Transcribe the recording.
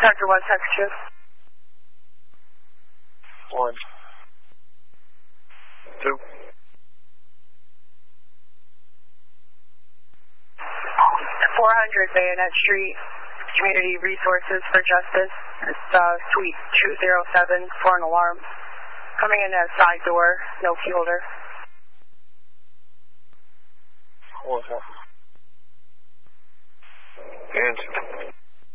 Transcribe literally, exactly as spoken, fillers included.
Doctor one, text you. One. Two. four hundred Bayonet Street, Community Resources for Justice. It's uh, suite two oh seven for an alarm. Coming in at a side door, no key holder. What's up? Answer.